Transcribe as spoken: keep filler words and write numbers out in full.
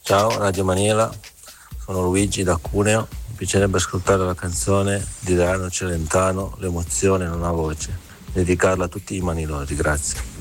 Ciao Radio Maniera, sono Luigi da Cuneo. Mi piacerebbe ascoltare la canzone di Adriano Celentano, L'emozione non ha voce, dedicarla a tutti i manilori, grazie.